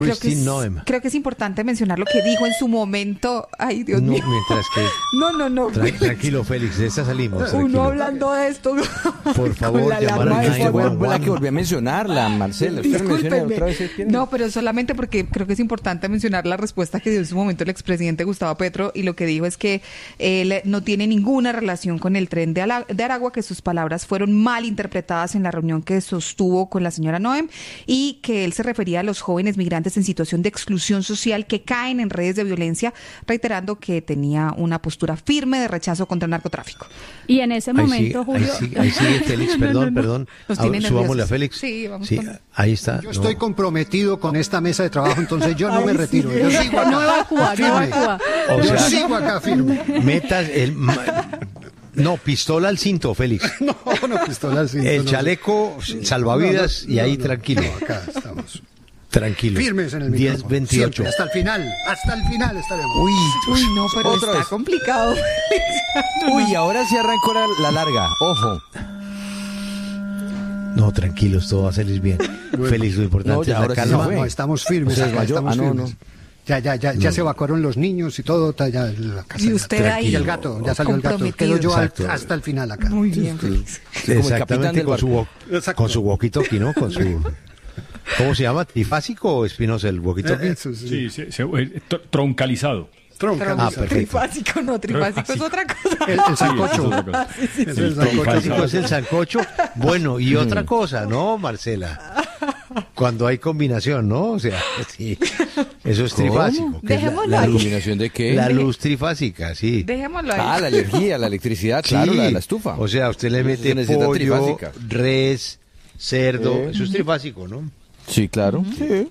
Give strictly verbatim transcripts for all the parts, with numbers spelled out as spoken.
Creo que, es, creo que es importante mencionar lo que dijo en su momento. Ay, Dios no, mío. Mientras que... No, no, no. Tra- tranquilo, Félix, de esta salimos. Tranquilo. Uno hablando de esto. Por favor, la llamar a fue la que volví a mencionarla, Marcela. Discúlpenme. No, pero solamente porque creo que es importante mencionar la respuesta que dio en su momento el expresidente Gustavo Petro, y lo que dijo es que él no tiene ninguna relación con el tren de, Ala- de Aragua, que sus palabras fueron mal interpretadas en la reunión que sostuvo con la señora Noem, y que él se refería a los jóvenes migrantes en situación de exclusión social que caen en redes de violencia, reiterando que tenía una postura firme de rechazo contra el narcotráfico. Y en ese momento, ahí Julio... Sigue, ahí sigue Félix, perdón, no, no, no. perdón. A, subámosle a Félix. Sí, vamos sí, con... ahí está. Yo no. estoy comprometido con esta mesa de trabajo, entonces yo no Ay, me retiro. Sí. Yo sigo acá. No evacúa, no evacúa. O sea, yo sigo acá firme. Metas el... No, pistola al cinto, Félix. No, no, pistola al cinto. El no, chaleco, no, salvavidas, no, no, y ahí no, tranquilo. No, acá estamos. Tranquilo. Firmes en el micrófono. diez veintiocho. Siempre, hasta el final, hasta el final estaremos. Uy, Uy, no, pero otra está vez. complicado. Uy, ahora sí arrancó la, la larga. Ojo. No, tranquilos, todo va a salir bien. Bueno. Félix, lo importante No, ya, es la ahora sí calma. se fue. No, estamos firmes. ¿Se acá, desmayó? estamos Ah, no, firmes. no. Ya, ya, ya, ya No. se evacuaron los niños y todo. Está ya la casa. Y usted ya, ahí. Y el gato, ya salió el gato. Quedo yo al- hasta el final acá. Muy bien, Félix. Sí, como el capitán Exactamente, del con su, barco. wo- Exacto. con su walkie-talkie, ¿no? Con su... ¿Cómo se llama? ¿Trifásico o Espinosa el walkie-talkie? Eh, eso sí. Sí, se- se- eh, tr- troncalizado. Tronca. Ah, perfecto. Trifásico, no, trifásico es otra cosa. El, el sancocho. Sí, es otra cosa. Es el Sí, sancocho. Trifásico es el sancocho. Bueno, y otra cosa, ¿no, Marcela? Cuando hay combinación, ¿no? O sea, sí. Eso es ¿Cómo? trifásico. que es la- Dejémoslo la, ahí. luz, ¿Combinación de qué? la luz trifásica, sí. Dejémoslo ahí. Ah, la energía, la electricidad, claro, Sí. la de la estufa. O sea, usted le Eso mete se necesita pollo, trifásica. res, cerdo. Eh. Eso es trifásico, ¿no? Sí, claro. Sí.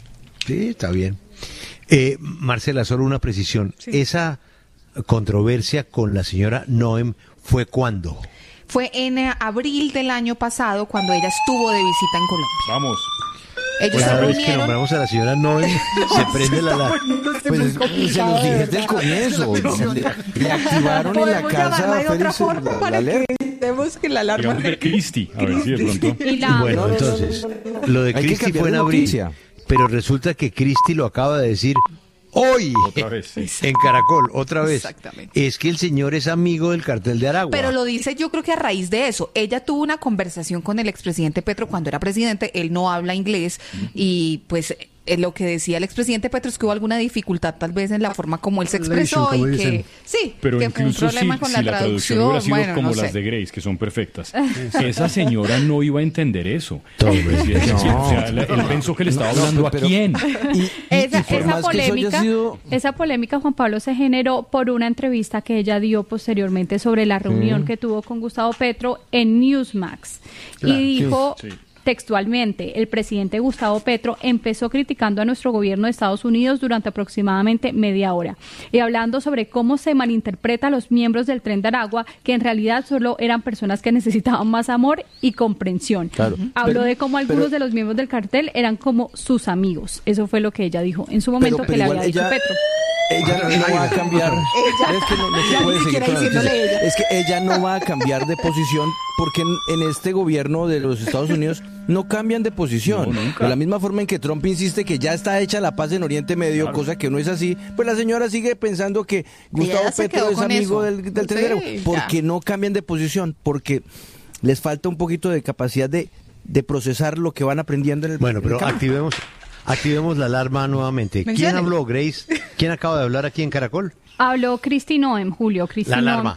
Sí, está bien. Eh, Marcela, solo una precisión. Sí. ¿Esa controversia con la señora Noem fue cuándo? Fue en eh, abril del año pasado, cuando ella estuvo de visita en Colombia. Vamos. Ellos Pues se cada vez que reunieron. nombramos a la señora Noem, se prende la alarma. Pues es- se los dije desde el comienzo. Le, le activaron en la Podemos casa llamarla de otra Félix, forma la- la para alerta. que evitemos que la alarma... Digamos de Cristi. A ver si de pronto. Y la... Bueno, entonces, lo de Hay que Cristi cambiar fue en de abril, noticia. pero resulta que Cristi lo acaba de decir hoy Otra vez, sí. en Caracol, otra vez. Exactamente. Es que el señor es amigo del cartel de Aragua. Pero lo dice yo creo que a raíz de eso. Ella tuvo una conversación con el expresidente Petro cuando era presidente. Él no habla inglés y pues eh, lo que decía el expresidente Petro es que hubo alguna dificultad tal vez en la forma como él se expresó como y dicen. que sí, Pero que fue un incluso problema si, con si la la traducción traducción. hubiera sido Bueno, como no las sé. de Grace, que son perfectas, esa señora no iba a entender eso. Todo El bien. presidente, sí, No. o sea, él, él pensó que le estaba hablando a pero- quién. Y, y- Esa, y por esa más que eso haya polémica, sido- esa polémica, Juan Pablo, se generó por una entrevista que ella dio posteriormente sobre la reunión que tuvo con Gustavo Petro en Newsmax. Claro, y dijo sí. textualmente, el presidente Gustavo Petro empezó criticando a nuestro gobierno de Estados Unidos durante aproximadamente media hora y hablando sobre cómo se malinterpreta a los miembros del Tren de Aragua, que en realidad solo eran personas que necesitaban más amor y comprensión. Claro. Habló Pero- de cómo algunos pero- de los miembros del cartel eran como sus amigos. Eso fue lo que ella dijo en su momento Pero- que pero le igual había dicho ella- Petro. Ella no va a cambiar. Es que no, no se Ya puede ni seguir siquiera con la diciéndole noticia. ella. Es que ella no va a cambiar de posición porque en, en este gobierno de los Estados Unidos no cambian de posición. No, nunca. De la misma forma en que Trump insiste que ya está hecha la paz en Oriente Medio, Claro. cosa que no es así, pues la señora sigue pensando que Gustavo ya se Petro quedó es con amigo eso. del, del Sí, tendero. ya. Porque no cambian de posición, porque les falta un poquito de capacidad de, de procesar lo que van aprendiendo en el Bueno, en el pero campo. activemos, activemos la alarma nuevamente. ¿Quién Mencione. habló, Grace? ¿Quién acaba de hablar aquí en Caracol? Habló Cristi Noem, Julio. Cristi La Noem. alarma.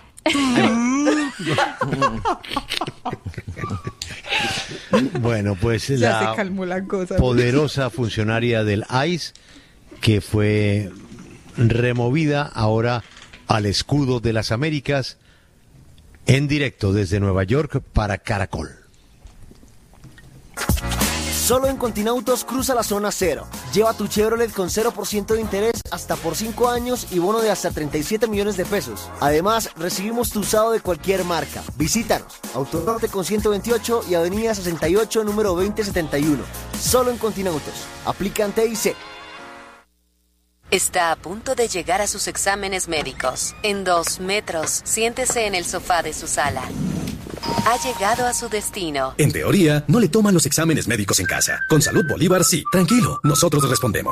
Bueno, pues Ya la se calmó la cosa. poderosa funcionaria del I C E que fue removida ahora al escudo de las Américas en directo desde Nueva York para Caracol. Solo en Continautos cruza la zona cero. Lleva tu Chevrolet con cero por ciento de interés hasta por cinco años y bono de hasta treinta y siete millones de pesos. Además, recibimos tu usado de cualquier marca. Visítanos. Autonorte con ciento veintiocho y Avenida sesenta y ocho, número veinte setenta y uno. Solo en Continautos. Aplican T I C. Está a punto de llegar a sus exámenes médicos. En dos metros, siéntese en el sofá de su sala. Ha llegado a su destino. En teoría, no le toman los exámenes médicos en casa. Con Salud Bolívar, sí. Tranquilo, nosotros respondemos.